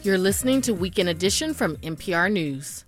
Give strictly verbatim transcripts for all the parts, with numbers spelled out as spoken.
You're listening to Weekend Edition from N P R News.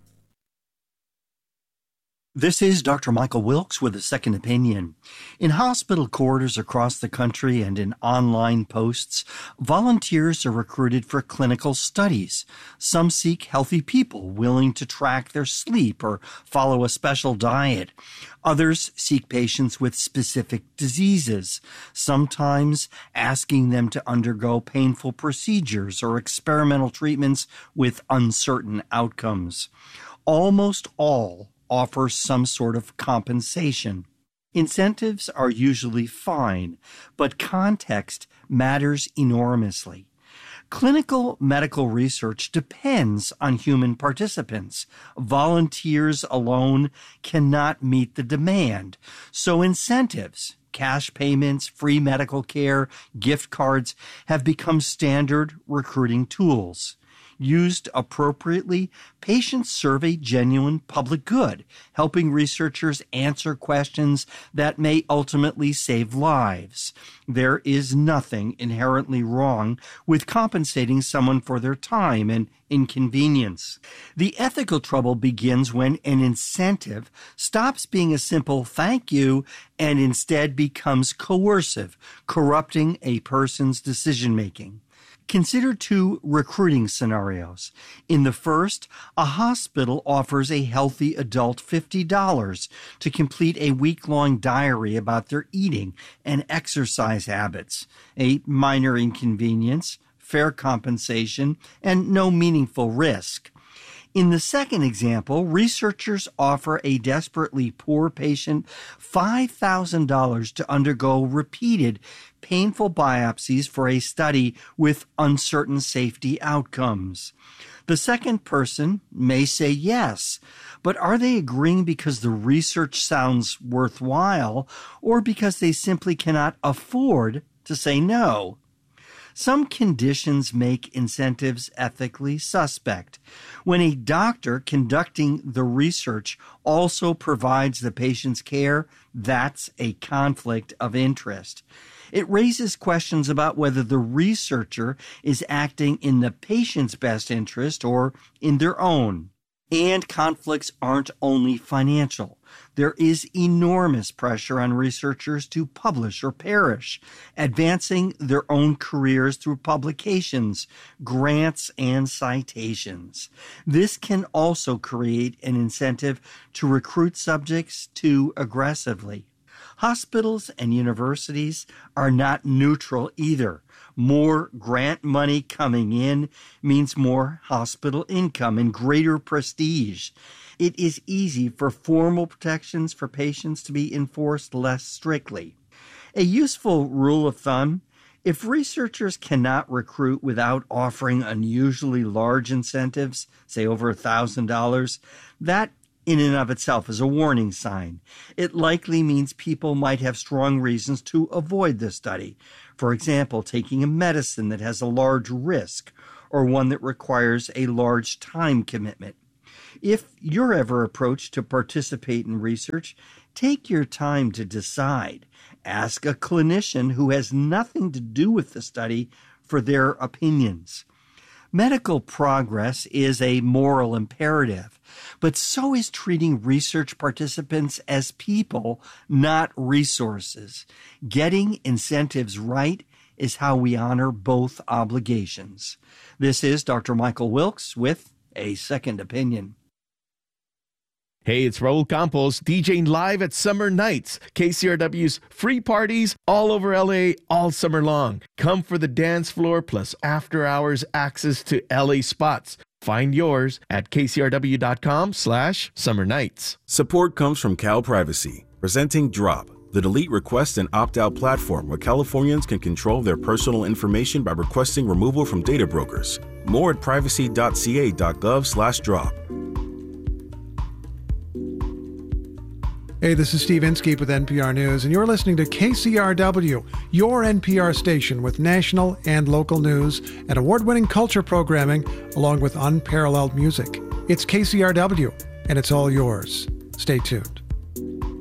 This is Doctor Michael Wilkes with a second opinion. In hospital corridors across the country and in online posts, volunteers are recruited for clinical studies. Some seek healthy people willing to track their sleep or follow a special diet. Others seek patients with specific diseases, sometimes asking them to undergo painful procedures or experimental treatments with uncertain outcomes. Almost all offer some sort of compensation. Incentives are usually fine, but context matters enormously. Clinical medical research depends on human participants. Volunteers alone cannot meet the demand, so incentives, cash payments, free medical care, gift cards have become standard recruiting tools. Used appropriately, patients serve a genuine public good, helping researchers answer questions that may ultimately save lives. There is nothing inherently wrong with compensating someone for their time and inconvenience. The ethical trouble begins when an incentive stops being a simple thank you and instead becomes coercive, corrupting a person's decision-making. Consider two recruiting scenarios. In the first, a hospital offers a healthy adult fifty dollars to complete a week-long diary about their eating and exercise habits, a minor inconvenience, fair compensation, and no meaningful risk. In the second example, researchers offer a desperately poor patient five thousand dollars to undergo repeated painful biopsies for a study with uncertain safety outcomes. The second person may say yes, but are they agreeing because the research sounds worthwhile or because they simply cannot afford to say no? Some conditions make incentives ethically suspect. When a doctor conducting the research also provides the patient's care, that's a conflict of interest. It raises questions about whether the researcher is acting in the patient's best interest or in their own. And conflicts aren't only financial. There is enormous pressure on researchers to publish or perish, advancing their own careers through publications, grants, and citations. This can also create an incentive to recruit subjects too aggressively. Hospitals and universities are not neutral either. More grant money coming in means more hospital income and greater prestige. It is easy for formal protections for patients to be enforced less strictly. A useful rule of thumb: if researchers cannot recruit without offering unusually large incentives, say over one thousand dollars, that in and of itself is a warning sign. It likely means people might have strong reasons to avoid the study. For example, taking a medicine that has a large risk or one that requires a large time commitment. If you're ever approached to participate in research, take your time to decide. Ask a clinician who has nothing to do with the study for their opinions. Medical progress is a moral imperative, but so is treating research participants as people, not resources. Getting incentives right is how we honor both obligations. This is Doctor Michael Wilkes with a second opinion. Hey, it's Raul Campos, DJing live at Summer Nights, K C R W's free parties all over L A all summer long. Come for the dance floor plus after-hours access to L A spots. Find yours at kcrw.com slash summer nights. Support comes from Cal Privacy, presenting Drop, the delete request and opt-out platform where Californians can control their personal information by requesting removal from data brokers. More at privacy.ca.gov slash drop. Hey, this is Steve Inskeep with N P R News, and you're listening to K C R W, your N P R station with national and local news and award-winning culture programming, along with unparalleled music. It's K C R W, and it's all yours. Stay tuned.